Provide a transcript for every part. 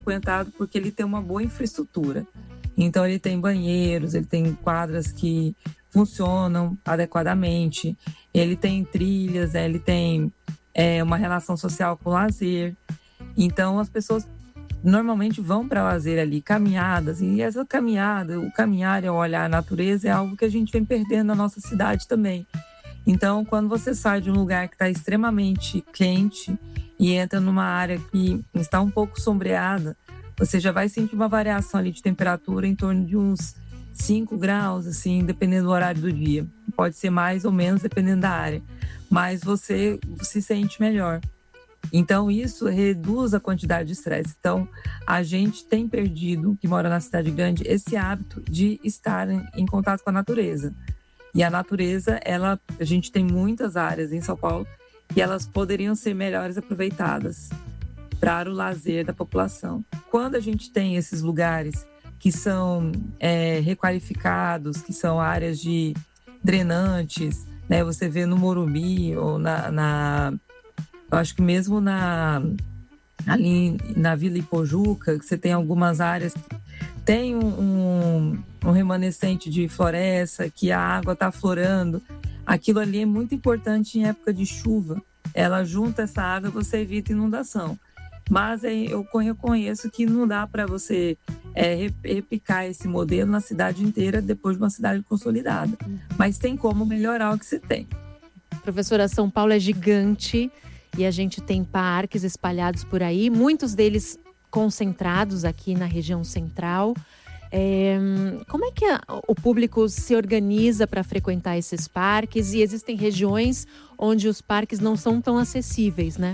frequentado porque ele tem uma boa infraestrutura. Então, ele tem banheiros, ele tem quadras que funcionam adequadamente, ele tem trilhas, ele tem uma relação social com o lazer. Então, as pessoas normalmente vão para lazer ali, caminhadas, e essa caminhada, o caminhar e o olhar a natureza é algo que a gente vem perdendo na nossa cidade também. Então, quando você sai de um lugar que está extremamente quente e entra numa área que está um pouco sombreada, você já vai sentir uma variação ali de temperatura em torno de uns 5 graus, assim, dependendo do horário do dia. Pode ser mais ou menos, dependendo da área. Mas você se sente melhor. Então, isso reduz a quantidade de estresse. Então, a gente tem perdido, que mora na cidade grande, esse hábito de estar em contato com a natureza. E a natureza, a gente tem muitas áreas em São Paulo que elas poderiam ser melhores aproveitadas para o lazer da população. Quando a gente tem esses lugares que são requalificados, que são áreas de drenantes, né? Você vê no Morumbi ou eu acho que mesmo ali na Vila Ipojuca, que você tem algumas áreas que tem um remanescente de floresta, que a água está aflorando. Aquilo ali é muito importante em época de chuva. Ela junta essa água, você evita inundação. Mas eu reconheço que não dá para você replicar esse modelo na cidade inteira depois de uma cidade consolidada. Mas tem como melhorar o que você tem. Professora, São Paulo é gigante e a gente tem parques espalhados por aí, muitos deles concentrados aqui na região central. Como é que o público se organiza para frequentar esses parques? E existem regiões onde os parques não são tão acessíveis, né?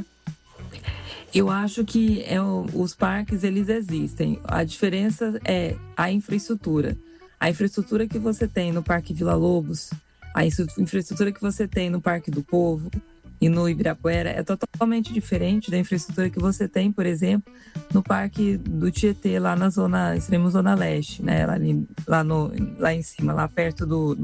Eu acho que os parques, eles existem. A diferença é a infraestrutura. A infraestrutura que você tem no Parque Vila Lobos, a infraestrutura que você tem no Parque do Povo e no Ibirapuera é totalmente diferente da infraestrutura que você tem, por exemplo, no Parque do Tietê, lá na extrema zona leste, né? Lá em cima, lá perto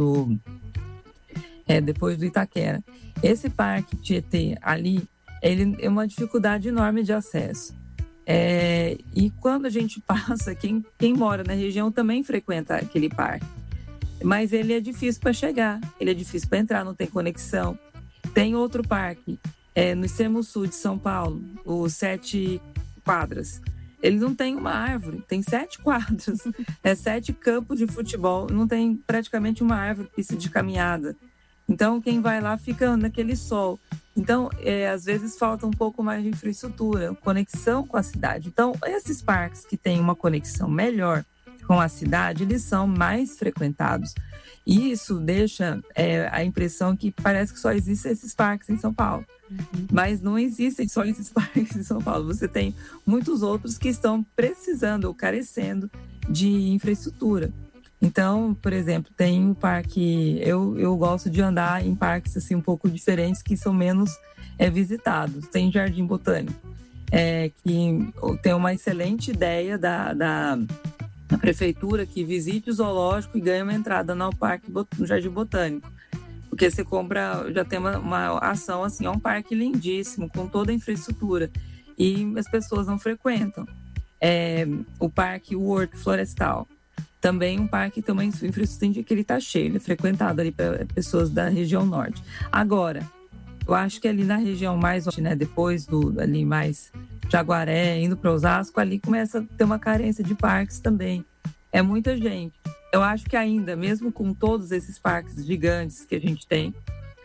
depois do Itaquera. Esse Parque Tietê ali, ele é uma dificuldade enorme de acesso. E quando a gente passa, quem mora na região também frequenta aquele parque. Mas ele é difícil para chegar, ele é difícil para entrar, não tem conexão. Tem outro parque, no extremo sul de São Paulo, o 7 quadras. Ele não tem uma árvore, tem 7 quadras, 7 campos de futebol, não tem praticamente uma árvore, pista de caminhada. Então, quem vai lá fica naquele sol. Então, às vezes falta um pouco mais de infraestrutura, conexão com a cidade. Então, esses parques que têm uma conexão melhor com a cidade, eles são mais frequentados. E isso deixa a impressão que parece que só existem esses parques em São Paulo. Mas não existem só esses parques em São Paulo. Você tem muitos outros que estão precisando ou carecendo de infraestrutura. Então, por exemplo, tem um parque... Eu gosto de andar em parques assim, um pouco diferentes, que são menos visitados. Tem Jardim Botânico, que tem uma excelente ideia da prefeitura, que visite o zoológico e ganha uma entrada no Jardim Botânico. Porque você compra, já tem uma ação assim, é um parque lindíssimo, com toda a infraestrutura. E as pessoas não frequentam. O Parque Horto Florestal. Também um parque que tem uma infraestrutura que ele está cheio, ele é frequentado ali para pessoas da região norte. Agora, eu acho que ali na região mais norte, né, depois ali mais Jaguaré, indo para Osasco, ali começa a ter uma carência de parques também. É muita gente. Eu acho que ainda, mesmo com todos esses parques gigantes que a gente tem,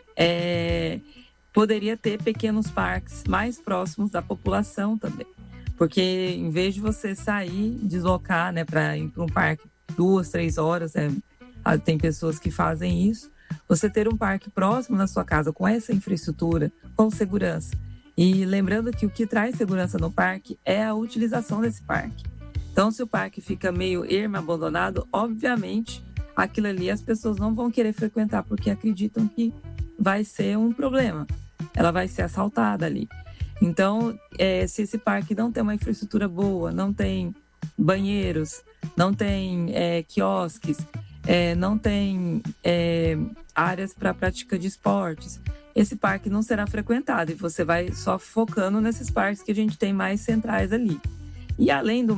poderia ter pequenos parques mais próximos da população também. Porque em vez de você sair, deslocar, né, para ir para um parque 2, 3 horas, tem pessoas que fazem isso, você ter um parque próximo na sua casa com essa infraestrutura, com segurança. E lembrando que o que traz segurança no parque é a utilização desse parque. Então, se o parque fica meio ermo, abandonado, obviamente, aquilo ali as pessoas não vão querer frequentar, porque acreditam que vai ser um problema. Ela vai ser assaltada ali. Então, se esse parque não tem uma infraestrutura boa, não tem banheiros, não tem quiosques, não tem áreas para prática de esportes, esse parque não será frequentado e você vai só focando nesses parques que a gente tem mais centrais ali. E além do